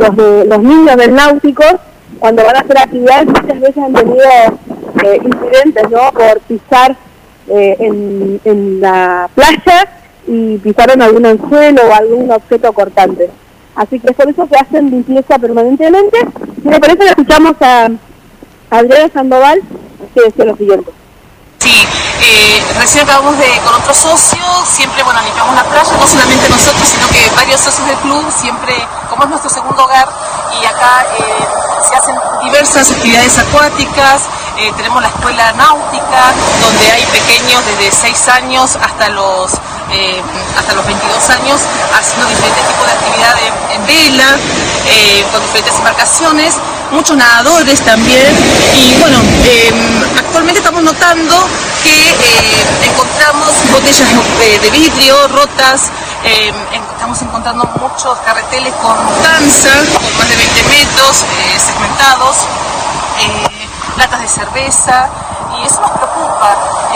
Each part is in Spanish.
los niños del náutico, cuando van a hacer actividades, muchas veces han tenido incidentes, ¿no? Por pisar en la playa y pisaron algún anzuelo o algún objeto cortante. Así que por eso se hacen limpieza permanentemente. Si me parece, le escuchamos a Adriana Sandoval, que decía lo siguiente. Sí, recién acabamos con otro socio, siempre limpiamos la playa, no solamente nosotros, sino que varios socios del club, siempre, como es nuestro segundo hogar, y acá se hacen diversas actividades acuáticas, tenemos la escuela náutica, donde hay pequeños desde 6 años hasta los 22 años, haciendo diferentes tipos de actividades en vela, con diferentes embarcaciones, muchos nadadores también, y actualmente estamos notando que encontramos botellas de vidrio rotas, estamos encontrando muchos carreteles con tanza, con más de 20 metros, segmentados, latas de cerveza, y eso nos preocupa.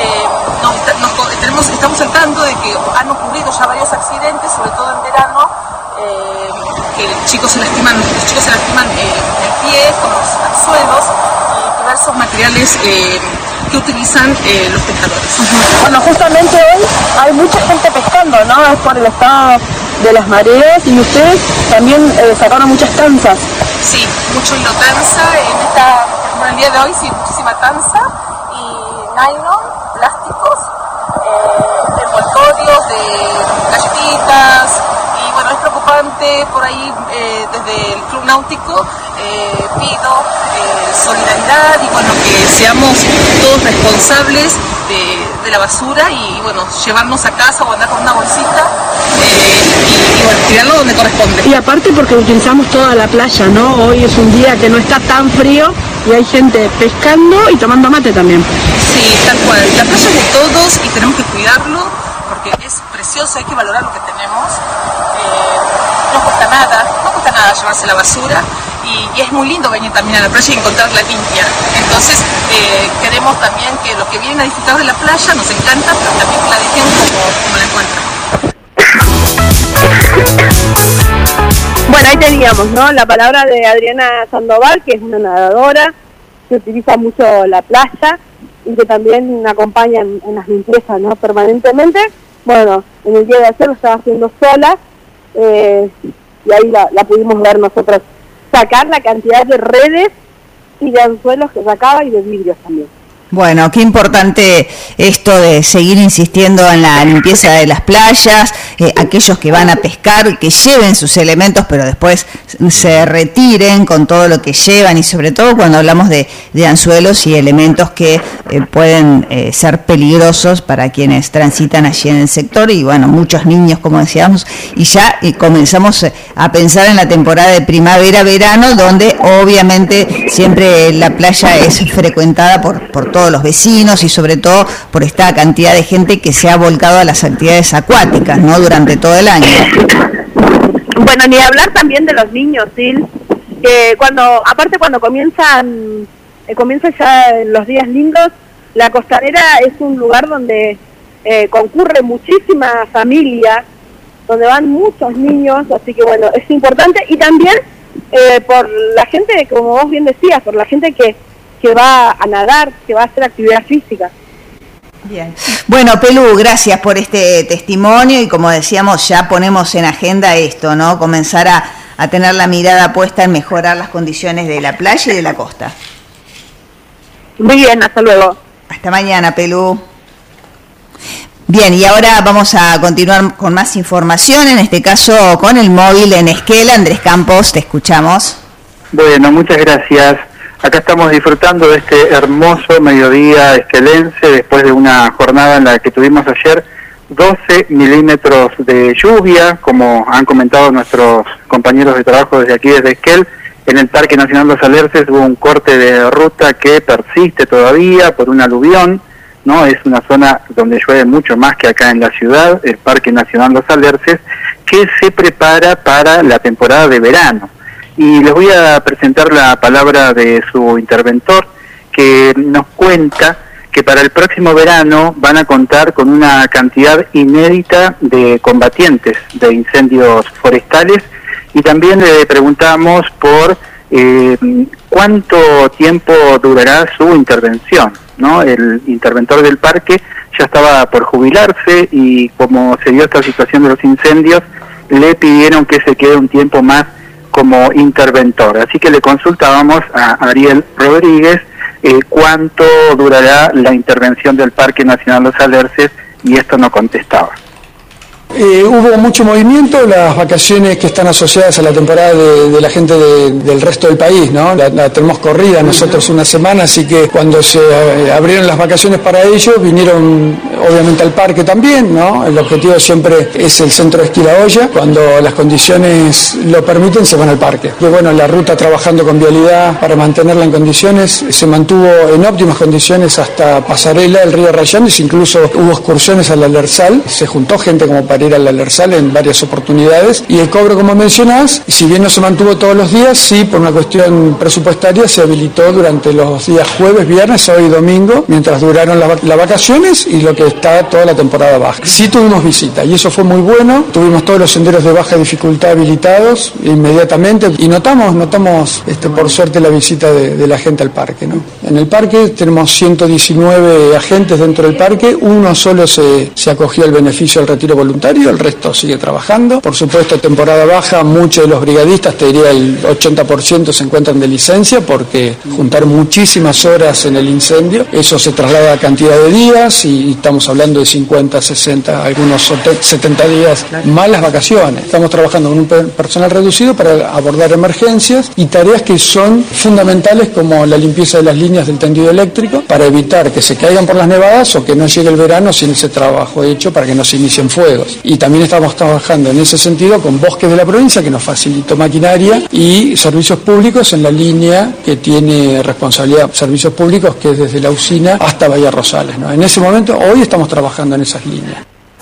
Estamos al tanto de que han ocurrido ya varios accidentes, sobre todo en verano, que los chicos se lastiman el pie con los anzuelos y diversos materiales que utilizan los pescadores. Bueno, justamente hoy hay mucha gente pescando, ¿no? Es por el estado de las mareas, y ustedes también sacaron muchas tanzas. Sí, mucho hilo tanza, en el día de hoy sí, muchísima tanza y nylon, plásticos, envoltorios de galletitas, y es preocupante por ahí. Desde el Club Náutico pido solidaridad y que seamos todos responsables de la basura y llevarnos a casa o andar con una bolsita y tirarlo donde corresponde. Y aparte porque utilizamos toda la playa, ¿no? Hoy es un día que no está tan frío y hay gente pescando y tomando mate también. Sí, tal cual. La playa es de todos y tenemos que cuidarlo porque es precioso, hay que valorar lo que tenemos. No cuesta nada llevarse la basura y es muy lindo venir también a la playa y encontrarla limpia. Entonces queremos también que los que vienen a disfrutar de la playa nos encanta, pero también que la dejen como la encuentran. Bueno, ahí teníamos, ¿no? La palabra de Adriana Sandoval, que es una nadadora, que utiliza mucho la playa y que también acompaña en las limpiezas, ¿no? Permanentemente. Bueno, en el día de ayer lo estaba haciendo sola, y ahí la pudimos ver nosotros sacar la cantidad de redes y de anzuelos que sacaba y de vidrios también. Bueno, qué importante esto de seguir insistiendo en la limpieza de las playas, aquellos que van a pescar, que lleven sus elementos, pero después se retiren con todo lo que llevan, y sobre todo cuando hablamos de anzuelos y elementos que pueden ser peligrosos para quienes transitan allí en el sector, y muchos niños, como decíamos, y ya comenzamos a pensar en la temporada de primavera-verano, donde obviamente siempre la playa es frecuentada por todos los vecinos y sobre todo por esta cantidad de gente que se ha volcado a las actividades acuáticas, ¿no? Durante todo el año. Bueno, ni hablar también de los niños, ¿sí? Cuando comienzan ya los días lindos, la costanera es un lugar donde concurre muchísima familia, donde van muchos niños, así que es importante, y también por la gente, como vos bien decías, por la gente que va a nadar, que va a hacer actividad física. Bien. Bueno, Pelu, gracias por este testimonio, y como decíamos, ya ponemos en agenda esto, ¿no? Comenzar a tener la mirada puesta en mejorar las condiciones de la playa y de la costa. Muy bien, hasta luego. Hasta mañana, Pelu. Bien, y ahora vamos a continuar con más información, en este caso con el móvil en Esquel. Andrés Campos, te escuchamos. Bueno, muchas gracias. Acá estamos disfrutando de este hermoso mediodía esquelense después de una jornada en la que tuvimos ayer 12 milímetros de lluvia, como han comentado nuestros compañeros de trabajo desde aquí, desde Esquel. En el Parque Nacional Los Alerces hubo un corte de ruta que persiste todavía por un aluvión, ¿no? Es una zona donde llueve mucho más que acá en la ciudad, el Parque Nacional Los Alerces, que se prepara para la temporada de verano. Y les voy a presentar la palabra de su interventor, que nos cuenta que para el próximo verano van a contar con una cantidad inédita de combatientes de incendios forestales Y también le preguntamos por cuánto tiempo durará su intervención, ¿no? El interventor del parque ya estaba por jubilarse y como se dio esta situación de los incendios, le pidieron que se quede un tiempo más como interventor. Así que le consultábamos a Ariel Rodríguez cuánto durará la intervención del Parque Nacional Los Alerces, y esto no contestaba. Hubo mucho movimiento, las vacaciones que están asociadas a la temporada de la gente del resto del país, ¿no? La tenemos corrida nosotros una semana, así que cuando se abrieron las vacaciones para ellos, vinieron obviamente al parque también, ¿no? El objetivo siempre es el centro de esquí La Hoya, cuando las condiciones lo permiten se van al parque. Y bueno, la ruta trabajando con vialidad para mantenerla en condiciones, se mantuvo en óptimas condiciones hasta Pasarela, el río Rayanes, incluso hubo excursiones al Alersal, se juntó gente como para ir al Alersal en varias oportunidades, y el cobro, como mencionás, si bien no se mantuvo todos los días, sí, por una cuestión presupuestaria se habilitó durante los días jueves, viernes, sábado y domingo, mientras duraron las vacaciones y lo que está toda la temporada baja. Sí tuvimos visita y eso fue muy bueno, tuvimos todos los senderos de baja dificultad habilitados inmediatamente y notamos por suerte la visita de la gente al parque, ¿no? En el parque tenemos 119 agentes dentro del parque, uno solo se acogió al beneficio del retiro voluntario, el resto sigue trabajando. Por supuesto, temporada baja, muchos de los brigadistas, te diría el 80% se encuentran de licencia porque juntaron muchísimas horas en el incendio. Eso se traslada a cantidad de días y estamos hablando de 50, 60, algunos 70 días, más las vacaciones. Estamos trabajando con un personal reducido para abordar emergencias y tareas que son fundamentales como la limpieza de las líneas del tendido eléctrico para evitar que se caigan por las nevadas o que no llegue el verano sin ese trabajo hecho para que no se inicien fuegos. Y también estamos trabajando en ese sentido con Bosques de la Provincia, que nos facilitó maquinaria, y servicios públicos en la línea que tiene responsabilidad servicios públicos, que es desde la usina hasta Bahía Rosales, ¿no? En ese momento, hoy estamos trabajando en esas líneas.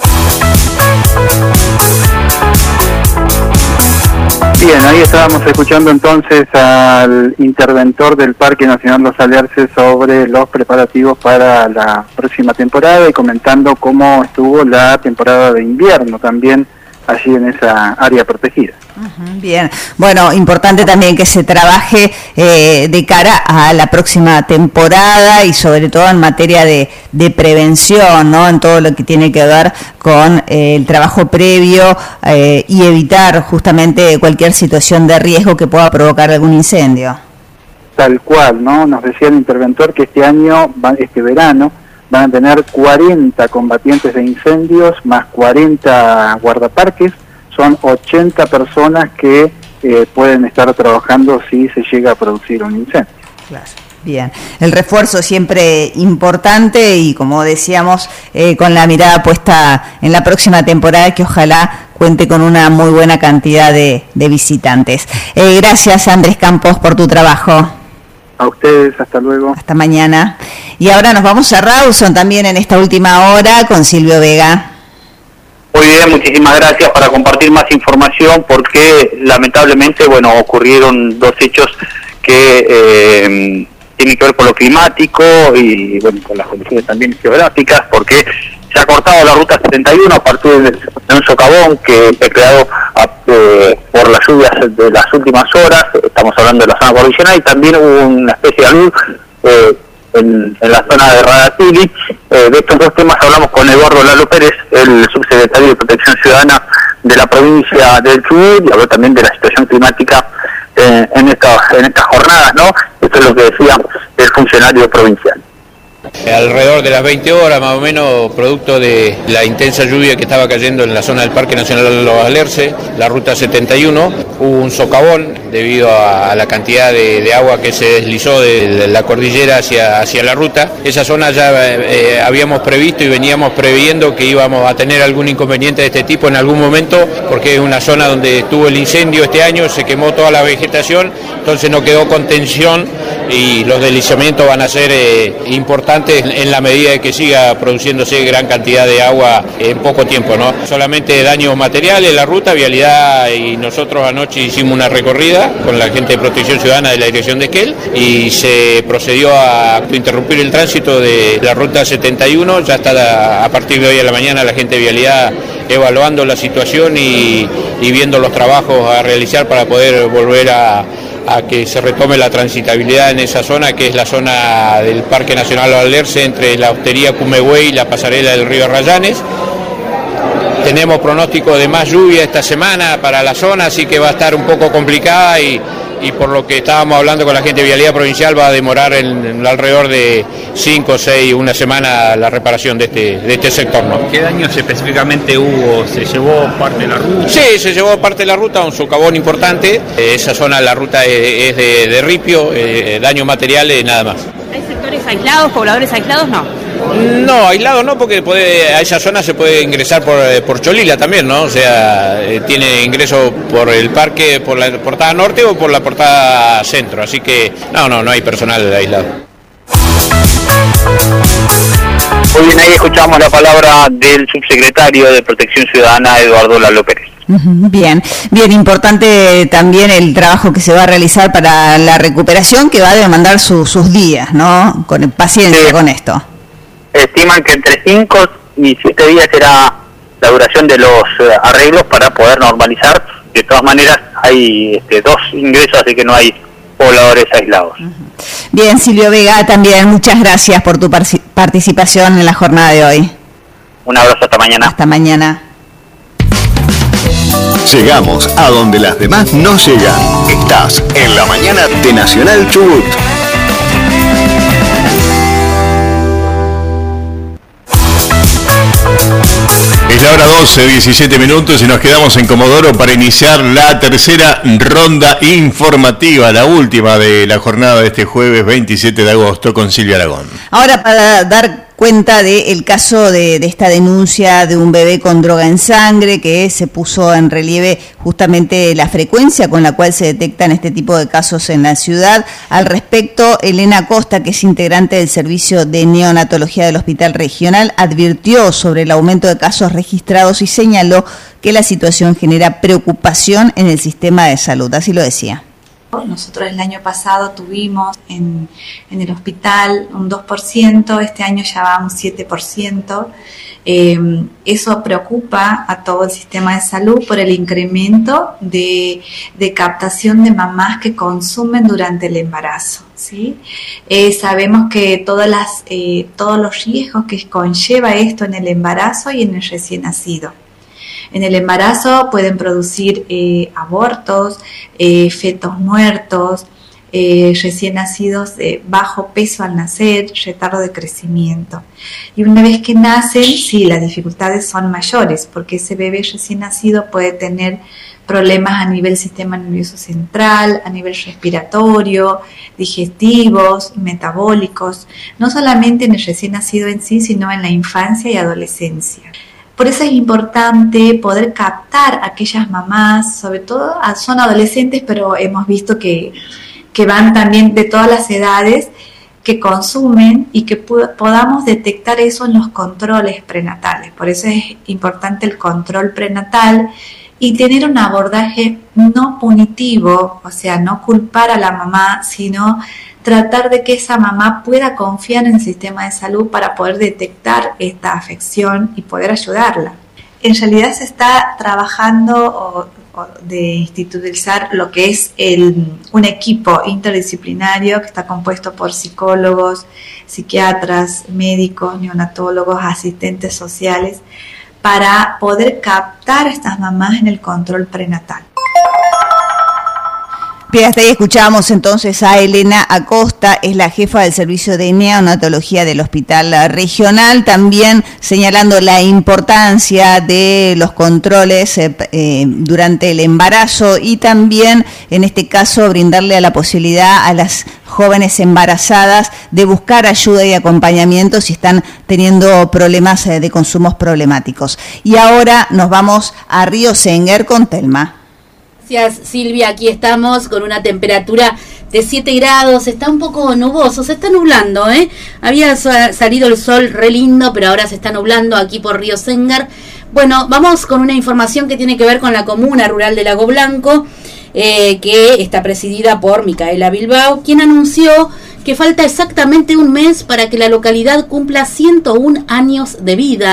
Bien, ahí estábamos escuchando entonces al interventor del Parque Nacional Los Alerces sobre los preparativos para la próxima temporada y comentando cómo estuvo la temporada de invierno también allí en esa área protegida. Bien, bueno, importante también que se trabaje de cara a la próxima temporada y sobre todo en materia de prevención, ¿no? En todo lo que tiene que ver con el trabajo previo y evitar justamente cualquier situación de riesgo que pueda provocar algún incendio. Tal cual, ¿no? Nos decía el interventor que este verano, van a tener 40 combatientes de incendios más 40 guardaparques. Son 80 personas que pueden estar trabajando si se llega a producir un incendio. Claro. Bien, el refuerzo siempre importante y como decíamos, con la mirada puesta en la próxima temporada que ojalá cuente con una muy buena cantidad de visitantes. Gracias, Andrés Campos, por tu trabajo. A ustedes, hasta luego. Hasta mañana. Y ahora nos vamos a Rawson también en esta última hora con Silvio Vega. Muy bien, muchísimas gracias para compartir más información porque lamentablemente, bueno, ocurrieron dos hechos que tienen que ver con lo climático y bueno, con las condiciones también geográficas, porque se ha cortado la ruta 71 a partir de un socavón que fue creado por las lluvias de las últimas horas. Estamos hablando de la zona cordillerana y también hubo una especie de luz en la zona de Radatili. De estos dos temas hablamos con Eduardo Lalo Pérez, el subsecretario de Protección Ciudadana de la provincia del Chubut, y habló también de la situación climática en estas jornadas, ¿no? Esto es lo que decía el funcionario provincial. Alrededor de las 20 horas más o menos, producto de la intensa lluvia que estaba cayendo en la zona del Parque Nacional Los Alerces, la ruta 71, hubo un socavón debido a la cantidad de agua que se deslizó de la cordillera hacia la ruta. Esa zona ya habíamos previsto y veníamos previendo que íbamos a tener algún inconveniente de este tipo en algún momento, porque es una zona donde estuvo el incendio este año, se quemó toda la vegetación, entonces no quedó contención y los deslizamientos van a ser importantes en la medida de que siga produciéndose gran cantidad de agua en poco tiempo, ¿no? Solamente daños materiales, la ruta, vialidad, y nosotros anoche hicimos una recorrida con la gente de Protección Ciudadana de la Dirección de Esquel y se procedió a interrumpir el tránsito de la ruta 71, ya está a partir de hoy a la mañana la gente de vialidad evaluando la situación y viendo los trabajos a realizar para poder volver a que se retome la transitabilidad en esa zona, que es la zona del Parque Nacional Los Alerces, entre la hostería Cumehue y la pasarela del río Rayanes. Tenemos pronóstico de más lluvia esta semana para la zona, así que va a estar un poco complicada y por lo que estábamos hablando con la gente de Vialidad Provincial va a demorar en alrededor de 5 o 6, una semana la reparación de este sector, ¿no? ¿Qué daños específicamente hubo? ¿Se llevó parte de la ruta? Sí, se llevó parte de la ruta, un socavón importante. Esa zona, la ruta es de ripio, daños materiales, nada más. ¿Hay sectores aislados, pobladores aislados? No, aislados no, porque a esa zona se puede ingresar por Cholila también, ¿no? O sea, tiene ingreso por el parque, por la portada norte o por la portada centro, así que no hay personal aislado. Muy bien, ahí escuchamos la palabra del subsecretario de Protección Ciudadana, Eduardo Lalo Pérez. Bien, importante también el trabajo que se va a realizar para la recuperación, que va a demandar sus días, ¿no? Con paciencia, sí. Con esto. Estiman que entre 5 y 7 días será la duración de los arreglos para poder normalizar. De todas maneras, hay 2 ingresos, así que no hay pobladores aislados. Bien, Silvio Vega, también muchas gracias por tu participación en la jornada de hoy. Un abrazo, hasta mañana. Hasta mañana. Llegamos a donde las demás no llegan. Estás en la mañana de Nacional Chubut. Es la hora 12, 17 minutos y nos quedamos en Comodoro para iniciar la tercera ronda informativa, la última de la jornada de este jueves 27 de agosto con Silvia Aragón. Ahora, para dar cuenta del caso de esta denuncia de un bebé con droga en sangre, que se puso en relieve justamente la frecuencia con la cual se detectan este tipo de casos en la ciudad. Al respecto, Elena Costa, que es integrante del servicio de neonatología del Hospital Regional, advirtió sobre el aumento de casos registrados y señaló que la situación genera preocupación en el sistema de salud. Así lo decía. Nosotros el año pasado tuvimos en el hospital un 2%, este año ya va un 7%. Eso preocupa a todo el sistema de salud por el incremento de captación de mamás que consumen durante el embarazo, ¿sí? Sabemos que todos los riesgos que conlleva esto en el embarazo y en el recién nacido. En el embarazo pueden producir abortos, fetos muertos, recién nacidos de bajo peso al nacer, retardo de crecimiento. Y una vez que nacen, sí, las dificultades son mayores, porque ese bebé recién nacido puede tener problemas a nivel sistema nervioso central, a nivel respiratorio, digestivos, metabólicos, no solamente en el recién nacido en sí, sino en la infancia y adolescencia. Por eso es importante poder captar a aquellas mamás, sobre todo son adolescentes, pero hemos visto que van también de todas las edades, que consumen y que podamos detectar eso en los controles prenatales. Por eso es importante el control prenatal y tener un abordaje no punitivo, o sea, no culpar a la mamá, sino tratar de que esa mamá pueda confiar en el sistema de salud para poder detectar esta afección y poder ayudarla. En realidad se está trabajando de institucionalizar lo que es un equipo interdisciplinario que está compuesto por psicólogos, psiquiatras, médicos, neonatólogos, asistentes sociales, para poder captar a estas mamás en el control prenatal. Bien, hasta ahí escuchábamos entonces a Elena Acosta, es la jefa del servicio de neonatología del Hospital Regional, también señalando la importancia de los controles durante el embarazo y también, en este caso, brindarle a la posibilidad a las jóvenes embarazadas de buscar ayuda y acompañamiento si están teniendo problemas de consumos problemáticos. Y ahora nos vamos a Río Senguer con Telma. Gracias, Silvia. Aquí estamos con una temperatura de 7 grados, está un poco nuboso, se está nublando, había salido el sol re lindo, pero ahora se está nublando aquí por Río Senguer. Bueno, vamos con una información que tiene que ver con la comuna rural de Lago Blanco, que está presidida por Micaela Bilbao, quien anunció que falta exactamente un mes para que la localidad cumpla 101 años de vida.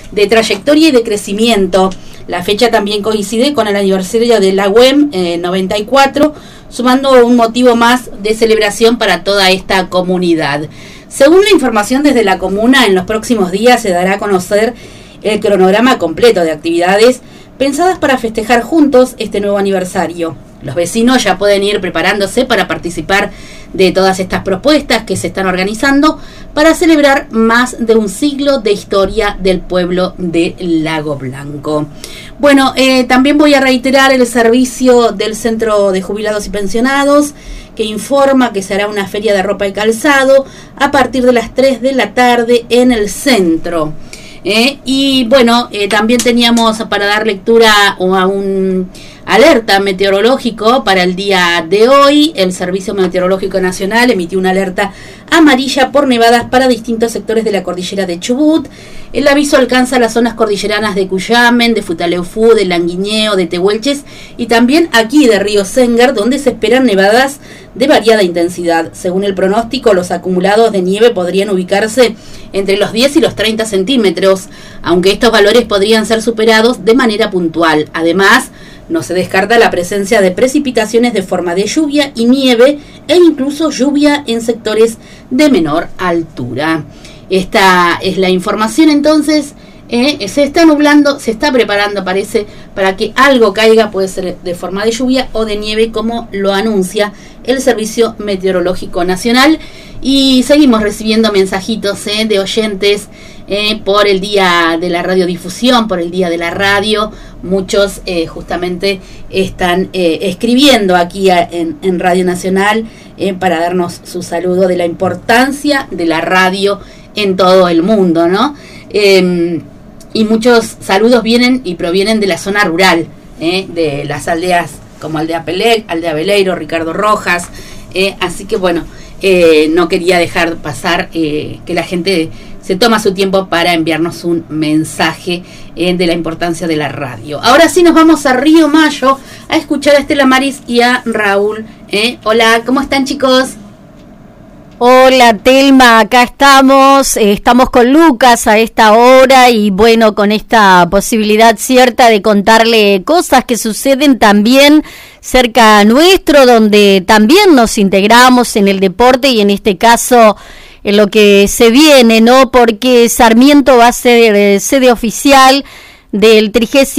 de trayectoria y de crecimiento. La fecha también coincide con el aniversario de la UEM 94, sumando un motivo más de celebración para toda esta comunidad. Según la información desde la comuna, en los próximos días se dará a conocer el cronograma completo de actividades pensadas para festejar juntos este nuevo aniversario. Los vecinos ya pueden ir preparándose para participar de todas estas propuestas que se están organizando para celebrar más de un siglo de historia del pueblo de Lago Blanco. Bueno, también voy a reiterar el servicio del Centro de Jubilados y Pensionados, que informa que se hará una feria de ropa y calzado a partir de las 3 de la tarde en el centro. Y bueno, también teníamos para dar lectura a un alerta meteorológico para el día de hoy. El Servicio Meteorológico Nacional emitió una alerta amarilla por nevadas para distintos sectores de la cordillera de Chubut. El aviso alcanza las zonas cordilleranas de Cuyamen, de Futaleufú, de Languiñeo, de Tehuelches y también aquí de Río Sengar, donde se esperan nevadas de variada intensidad. Según el pronóstico, los acumulados de nieve podrían ubicarse entre los 10 y los 30 centímetros, aunque estos valores podrían ser superados de manera puntual. Además, no se descarta la presencia de precipitaciones de forma de lluvia y nieve e incluso lluvia en sectores de menor altura. Esta es la información entonces. Se está nublando, se está preparando, parece, para que algo caiga, puede ser de forma de lluvia o de nieve, como lo anuncia el Servicio Meteorológico Nacional. Y seguimos recibiendo mensajitos de oyentes por el día de la radiodifusión, por el día de la radio. Muchos justamente están escribiendo aquí en Radio Nacional para darnos su saludo de la importancia de la radio en todo el mundo, ¿no? Y muchos saludos vienen y provienen de la zona rural, de las aldeas como Aldea Pelec, Aldea Veleiro, Ricardo Rojas. Así que bueno, no quería dejar pasar que la gente se toma su tiempo para enviarnos un mensaje de la importancia de la radio. Ahora sí nos vamos a Río Mayo a escuchar a Estela Maris y a Raúl. Hola, ¿cómo están, chicos? Hola Telma, acá estamos con Lucas a esta hora y bueno, con esta posibilidad cierta de contarle cosas que suceden también cerca nuestro, donde también nos integramos en el deporte y en este caso en lo que se viene, ¿no? Porque Sarmiento va a ser sede oficial del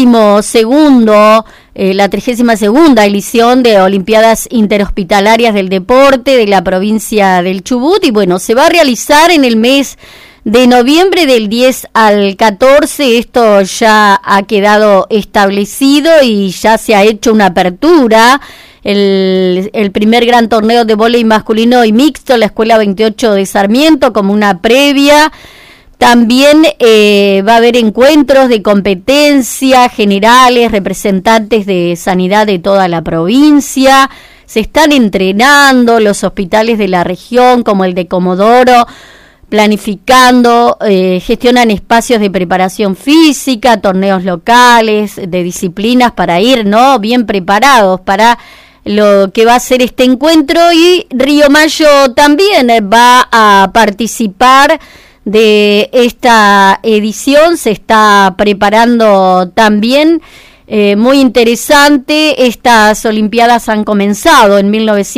32º, la 32ª edición de Olimpiadas Interhospitalarias del Deporte de la provincia del Chubut, y bueno, se va a realizar en el mes de noviembre del 10 al 14, esto ya ha quedado establecido y ya se ha hecho una apertura, el primer gran torneo de vóley masculino y mixto, la Escuela 28 de Sarmiento, como una previa. También va a haber encuentros de competencia generales, representantes de sanidad de toda la provincia. Se están entrenando los hospitales de la región, como el de Comodoro, planificando, gestionan espacios de preparación física, torneos locales, de disciplinas para ir, ¿no?, bien preparados para lo que va a ser este encuentro. Y Río Mayo también va a participar de esta edición, se está preparando también, muy interesante. Estas Olimpiadas han comenzado en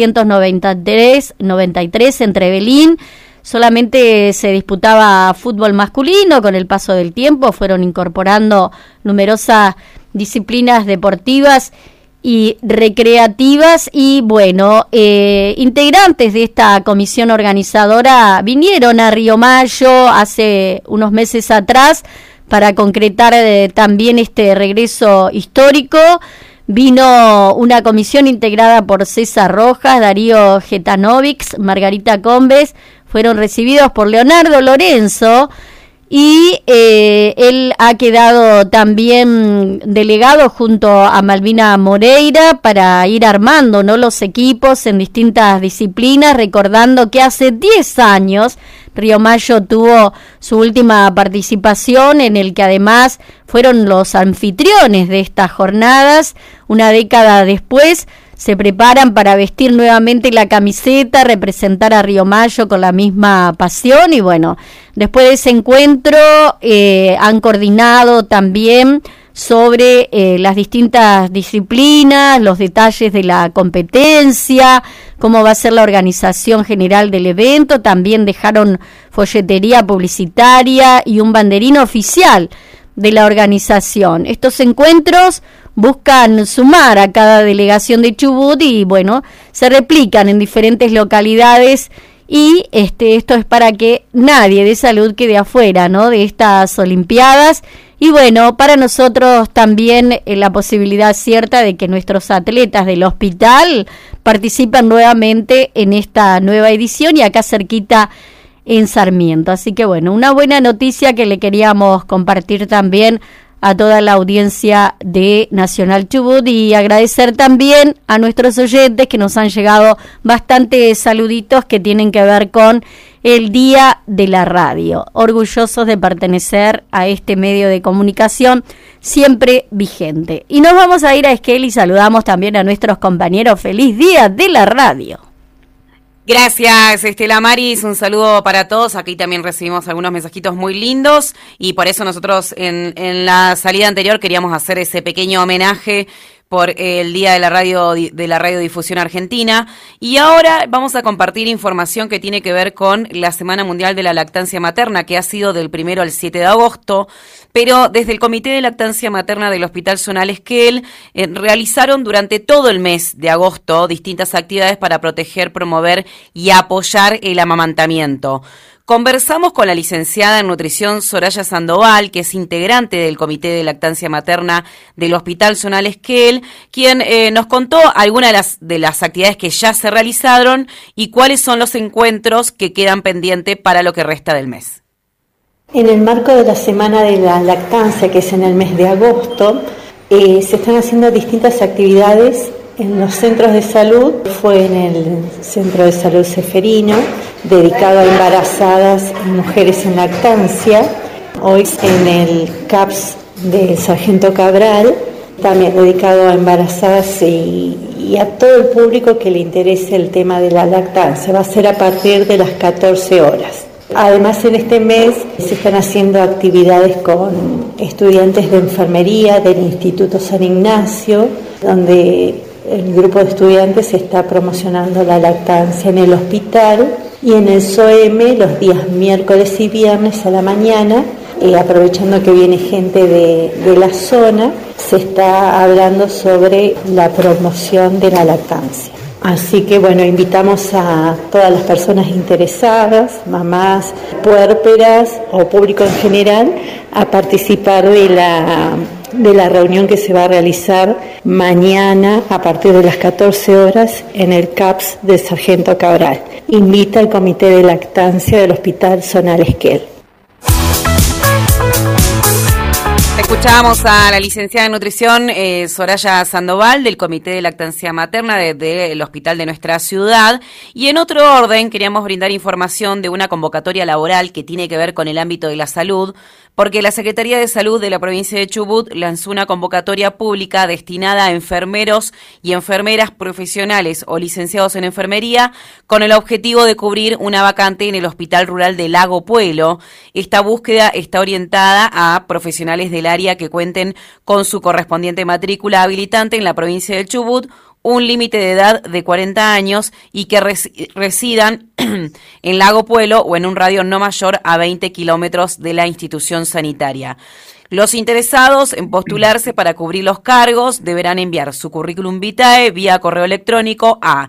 1993 en Trevelín, solamente se disputaba fútbol masculino. Con el paso del tiempo fueron incorporando numerosas disciplinas deportivas y recreativas, y bueno, integrantes de esta comisión organizadora vinieron a Río Mayo hace unos meses atrás para concretar también este regreso histórico. Vino una comisión integrada por César Rojas, Darío Getanovics, Margarita Combes, fueron recibidos por Leonardo Lorenzo, y él ha quedado también delegado junto a Malvina Moreira para ir armando, ¿no?, los equipos en distintas disciplinas, recordando que hace 10 años Río Mayo tuvo su última participación, en el que además fueron los anfitriones de estas jornadas. Una década después se preparan para vestir nuevamente la camiseta, representar a Río Mayo con la misma pasión. Y bueno, después de ese encuentro han coordinado también sobre las distintas disciplinas, los detalles de la competencia, cómo va a ser la organización general del evento. También dejaron folletería publicitaria y un banderín oficial de la organización. Estos encuentros buscan sumar a cada delegación de Chubut y bueno, se replican en diferentes localidades. Y esto es para que nadie de Salud quede afuera, ¿no?, de estas Olimpiadas. Y bueno, para nosotros también la posibilidad cierta de que nuestros atletas del hospital participen nuevamente en esta nueva edición y acá cerquita en Sarmiento. Así que bueno, una buena noticia que le queríamos compartir también a toda la audiencia de Nacional Chubut, y agradecer también a nuestros oyentes que nos han llegado bastantes saluditos que tienen que ver con el Día de la Radio. Orgullosos de pertenecer a este medio de comunicación siempre vigente. Y nos vamos a ir a Esquel y saludamos también a nuestros compañeros. ¡Feliz Día de la Radio! Gracias, Estela Maris, un saludo para todos. Aquí también recibimos algunos mensajitos muy lindos y por eso nosotros en la salida anterior queríamos hacer ese pequeño homenaje por el Día de la Radiodifusión Argentina. Y ahora vamos a compartir información que tiene que ver con la Semana Mundial de la Lactancia Materna, que ha sido del 1 al 7 de agosto, pero desde el Comité de Lactancia Materna del Hospital Zonal Esquel realizaron durante todo el mes de agosto distintas actividades para proteger, promover y apoyar el amamantamiento. Conversamos con la licenciada en nutrición Soraya Sandoval, que es integrante del Comité de Lactancia Materna del Hospital Zonal Esquel, quien nos contó algunas de las actividades que ya se realizaron y cuáles son los encuentros que quedan pendientes para lo que resta del mes. En el marco de la Semana de la Lactancia, que es en el mes de agosto, se están haciendo distintas actividades en los centros de salud. Fue en el Centro de Salud Ceferino, dedicado a embarazadas y mujeres en lactancia. Hoy en el CAPS de Sargento Cabral, también dedicado a embarazadas y a todo el público que le interese el tema de la lactancia. Va a ser a partir de las 14 horas. Además, en este mes se están haciendo actividades con estudiantes de enfermería del Instituto San Ignacio, donde el grupo de estudiantes está promocionando la lactancia en el hospital, y en el SOEM los días miércoles y viernes a la mañana, aprovechando que viene gente de la zona, se está hablando sobre la promoción de la lactancia. Así que bueno, invitamos a todas las personas interesadas, mamás, puérperas o público en general, a participar de la reunión que se va a realizar mañana a partir de las 14 horas en el CAPS de Sargento Cabral. Invita al Comité de Lactancia del Hospital Zonal Esquel. Escuchábamos a la licenciada en nutrición Soraya Sandoval del Comité de Lactancia Materna del Hospital de nuestra ciudad. Y en otro orden queríamos brindar información de una convocatoria laboral que tiene que ver con el ámbito de la salud, porque la Secretaría de Salud de la provincia de Chubut lanzó una convocatoria pública destinada a enfermeros y enfermeras profesionales o licenciados en enfermería con el objetivo de cubrir una vacante en el Hospital Rural de Lago Puelo. Esta búsqueda está orientada a profesionales del área que cuenten con su correspondiente matrícula habilitante en la provincia del Chubut, un límite de edad de 40 años y que residan en Lago Puelo o en un radio no mayor a 20 kilómetros de la institución sanitaria. Los interesados en postularse para cubrir los cargos deberán enviar su currículum vitae vía correo electrónico a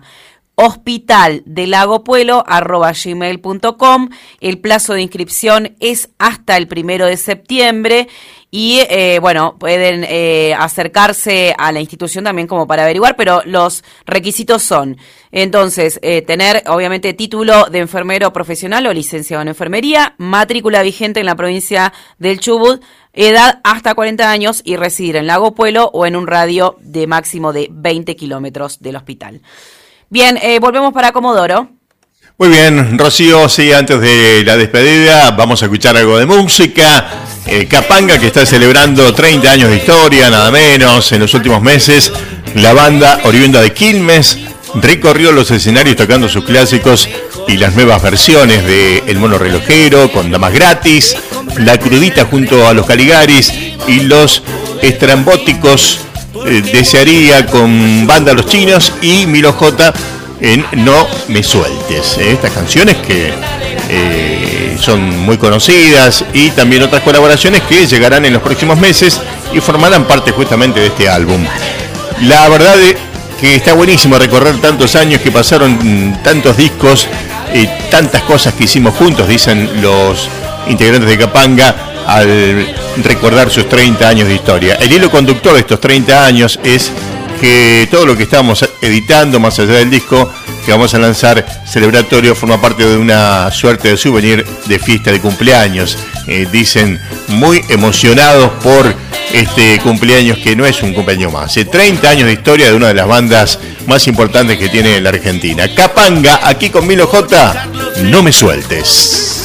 hospitaldelagopuelo@gmail.com. El plazo de inscripción es hasta el 1 de septiembre y pueden acercarse a la institución también como para averiguar, pero los requisitos son entonces tener obviamente título de enfermero profesional o licenciado en enfermería, matrícula vigente en la provincia del Chubut, edad hasta 40 años y residir en Lago Puelo o en un radio de máximo de 20 kilómetros del hospital. Bien, volvemos para Comodoro. Muy bien, Rocío, sí, antes de la despedida vamos a escuchar algo de música. Capanga, que está celebrando 30 años de historia, nada menos, en los últimos meses. La banda, oriunda de Quilmes, recorrió los escenarios tocando sus clásicos y las nuevas versiones de El Mono Relojero, con Damas Gratis, La Crudita junto a los Caligaris y los Estrambóticos, Desearía con Banda Los Chinos y Milo J en No Me Sueltes. Estas canciones que son muy conocidas y también otras colaboraciones que llegarán en los próximos meses y formarán parte justamente de este álbum. La verdad es que está buenísimo recorrer tantos años que pasaron, tantos discos, tantas cosas que hicimos juntos, dicen los integrantes de Capanga al recordar sus 30 años de historia. El hilo conductor de estos 30 años es que todo lo que estamos editando, más allá del disco que vamos a lanzar celebratorio, forma parte de una suerte de souvenir de fiesta de cumpleaños. Dicen muy emocionados por este cumpleaños, que no es un cumpleaños más. 30 años de historia de una de las bandas más importantes que tiene la Argentina. Capanga, aquí con Milo J, No Me Sueltes.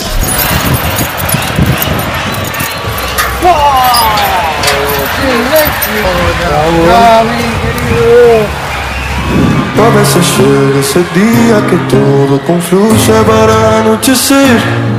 A veces llega ese día que todo confluye para anochecer.